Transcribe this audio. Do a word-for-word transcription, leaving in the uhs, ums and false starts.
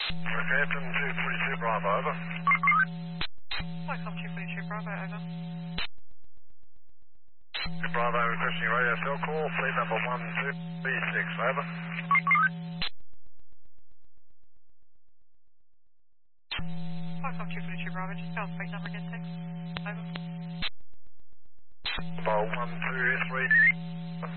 Northampton two forty-two Bravo, over. Welcome two forty-two Bravo, over. two Bravo requesting radio cell call, fleet number one two three six, over. Welcome two forty-two Bravo, just spell fleet number again, thanks. Over. Bravo one two three.